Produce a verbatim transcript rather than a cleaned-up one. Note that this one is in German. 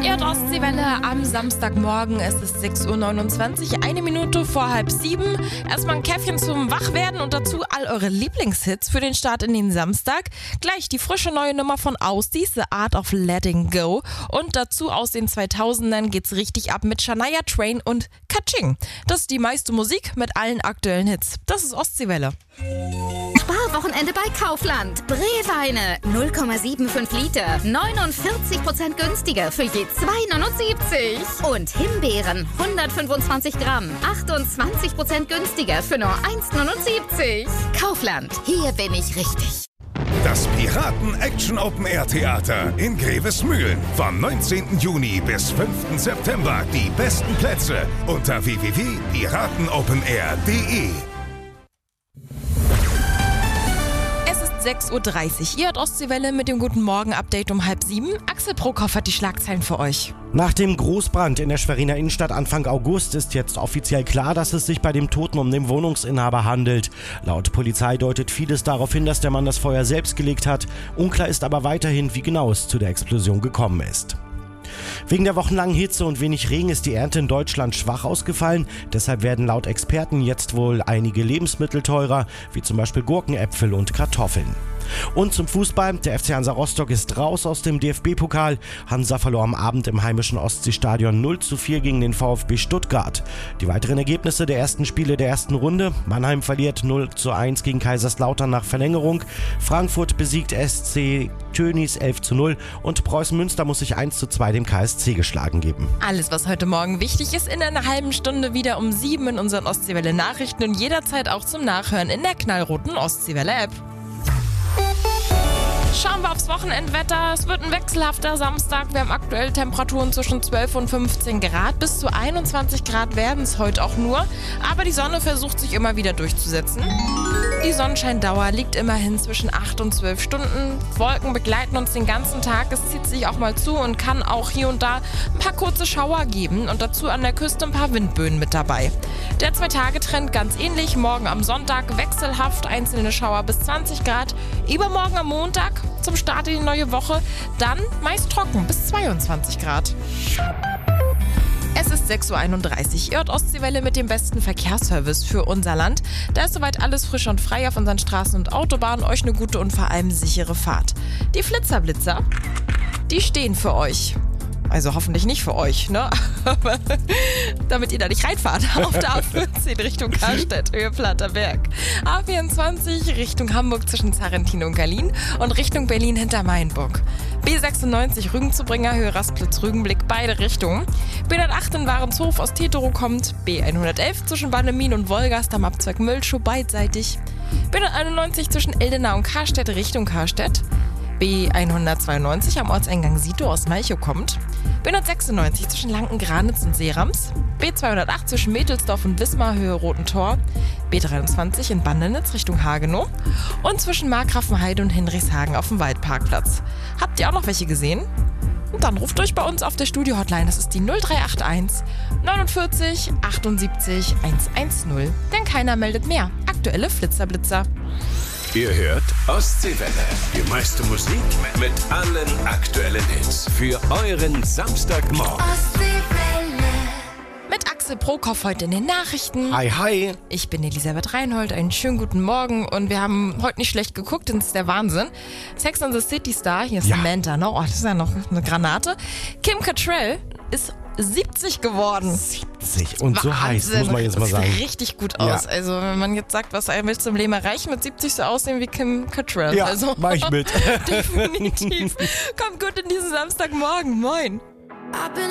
Ihr hört Ostseewelle am Samstagmorgen. Es ist sechs Uhr neunundzwanzig, eine Minute vor halb sieben. Erstmal ein Käffchen zum Wachwerden und dazu all eure Lieblingshits für den Start in den Samstag. Gleich die frische neue Nummer von Austies, The Art of Letting Go. Und dazu aus den zweitausendern geht's richtig ab mit Shania Twain und Kaching. Das ist die meiste Musik mit allen aktuellen Hits. Das ist Ostseewelle. Sparwochenende bei Kaufland. Brewweine null Komma fünfundsiebzig Liter, neunundvierzig Prozent günstiger für je zwei neunundsiebzig. Und Himbeeren hundertfünfundzwanzig Gramm, achtundzwanzig Prozent günstiger für nur eins neunundsiebzig. Kaufland, hier bin ich richtig. Das Piraten Action Open Air Theater in Grevesmühlen. Vom neunzehnten Juni bis fünften September. Die besten Plätze unter w w w punkt piratenopenair punkt de. sechs Uhr dreißig. Ihr hört Ostseewelle mit dem Guten Morgen-Update um halb sieben. Axel Prokop hat die Schlagzeilen für euch. Nach dem Großbrand in der Schweriner Innenstadt Anfang August ist jetzt offiziell klar, dass es sich bei dem Toten um den Wohnungsinhaber handelt. Laut Polizei deutet vieles darauf hin, dass der Mann das Feuer selbst gelegt hat. Unklar ist aber weiterhin, wie genau es zu der Explosion gekommen ist. Wegen der wochenlangen Hitze und wenig Regen ist die Ernte in Deutschland schwach ausgefallen. Deshalb werden laut Experten jetzt wohl einige Lebensmittel teurer, wie zum Beispiel Gurken, Äpfel und Kartoffeln. Und zum Fußball. Der F C Hansa Rostock ist raus aus dem D F B-Pokal. Hansa verlor am Abend im heimischen Ostseestadion null zu vier gegen den VfB Stuttgart. Die weiteren Ergebnisse der ersten Spiele der ersten Runde. Mannheim verliert null zu eins gegen Kaiserslautern nach Verlängerung. Frankfurt besiegt S C Tönnies elf zu null und Preußen Münster muss sich eins zu zwei dem K S C geschlagen geben. Alles, was heute Morgen wichtig ist, in einer halben Stunde wieder um sieben in unseren Ostseewelle-Nachrichten und jederzeit auch zum Nachhören in der knallroten Ostseewelle-App. Schauen wir aufs Wochenendwetter. Es wird ein wechselhafter Samstag. Wir haben aktuell Temperaturen zwischen zwölf und fünfzehn Grad. Bis zu einundzwanzig Grad werden es heute auch nur. Aber die Sonne versucht sich immer wieder durchzusetzen. Die Sonnenscheindauer liegt immerhin zwischen acht und zwölf Stunden. Wolken begleiten uns den ganzen Tag. Es zieht sich auch mal zu und kann auch hier und da ein paar kurze Schauer geben. Und dazu an der Küste ein paar Windböen mit dabei. Der Zwei-Tage-Trend ganz ähnlich. Morgen am Sonntag wechselhaft, einzelne Schauer bis zwanzig Grad. Übermorgen am Montag zum Start in die neue Woche, dann meist trocken bis zweiundzwanzig Grad. Es ist sechs Uhr einunddreißig. Ihr hört Ostseewelle mit dem besten Verkehrsservice für unser Land. Da ist soweit alles frisch und frei auf unseren Straßen und Autobahnen. Euch eine gute und vor allem sichere Fahrt. Die Flitzerblitzer, die stehen für euch. Also hoffentlich nicht für euch, ne? Aber damit ihr da nicht reinfahrt. Auf der A vierzehn Richtung Karstedt, Höhe Platterberg. A vierundzwanzig Richtung Hamburg zwischen Zarrentin und Berlin und Richtung Berlin hinter Mainburg. B sechsundneunzig Rügen-zu-Bringer, Höhe Rastplatz-Rügenblick, beide Richtungen. B hundertacht in Warenshof aus Tetero kommt. B hundertelf zwischen Bannemin und Wolgast am Abzweig Mölschow beidseitig. B hunderteinundneunzig zwischen Eldenau und Karstedt Richtung Karstedt. B hundertzweiundneunzig am Ortseingang Sito aus Malchow kommt. B hundertsechsundneunzig zwischen Lanken-Granitz und Seerams. B zweihundertacht zwischen Mädelsdorf und Wismar, Höhe Roten Tor. B dreiundzwanzig in Bandenitz Richtung Hagenow. Und zwischen Markgrafenheide und Hinrichshagen auf dem Waldparkplatz. Habt ihr auch noch welche gesehen? Und dann ruft euch bei uns auf der Studio-Hotline. Das ist die null drei acht eins neunundvierzig achtundsiebzig hundertzehn. Denn keiner meldet mehr. Aktuelle Flitzerblitzer. Ihr hört Ostseewelle. Die meiste Musik mit allen aktuellen Hits. Für euren Samstagmorgen. Ostseewelle. Mit Axel Prokop heute in den Nachrichten. Hi, hi. Ich bin Elisabeth Reinhold. Einen schönen guten Morgen. Und wir haben heute nicht schlecht geguckt. Das ist der Wahnsinn. Sex and the City Star. Hier ist Ja. Samantha. Ne? Oh, das ist ja noch eine Granate. Kim Cattrall ist siebzig geworden. siebzig und so Wahnsinn. heiß, muss man jetzt mal Das sagen. sieht richtig gut aus. Ja. Also wenn man jetzt sagt, was willst du im Leben erreichen, mit siebzig so aussehen wie Kim Cattrall. Ja, also, mach ich mit. Definitiv. Kommt gut in diesen Samstagmorgen. Moin.